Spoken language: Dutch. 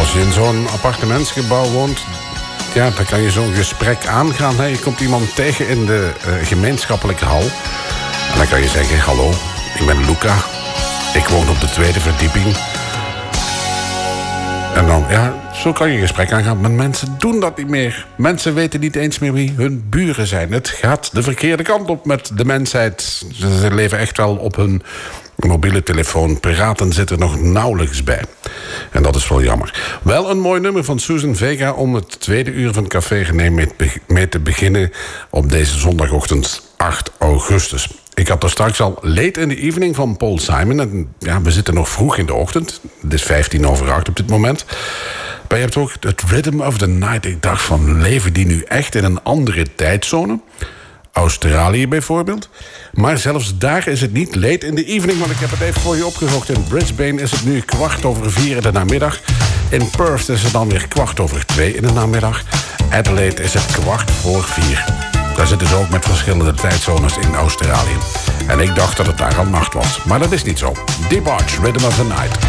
Als je in zo'n appartementsgebouw woont, ja, dan kan je zo'n gesprek aangaan. Hè. Je komt iemand tegen in de gemeenschappelijke hal. En dan kan je zeggen, hallo, ik ben Luca. Ik woon op de 2e verdieping. En dan, ja, zo kan je een gesprek aangaan. Maar mensen doen dat niet meer. Mensen weten niet eens meer wie hun buren zijn. Het gaat de verkeerde kant op met de mensheid. Ze leven echt wel op hun mobiele telefoon. Praten zit er nog nauwelijks bij. En dat is wel jammer. Wel een mooi nummer van Susan Vega om het tweede uur van Café René mee te beginnen op deze zondagochtend 8 augustus. Ik had er straks al Late in the Evening van Paul Simon. En ja, we zitten nog vroeg in de ochtend. Het is 7:15 op dit moment. Maar je hebt ook het Rhythm of the Night. Ik dacht van, leven die nu echt in een andere tijdzone? Australië bijvoorbeeld. Maar zelfs daar is het niet late in the evening, want ik heb het even voor je opgezocht. In Brisbane is het nu 4:15 in de namiddag. In Perth is het dan weer 2:15 in de namiddag. Adelaide is het 4:15. Daar zitten ze ook met verschillende tijdzones in Australië. En ik dacht dat het daar al nacht was. Maar dat is niet zo. Deep Arch, Rhythm of the Night.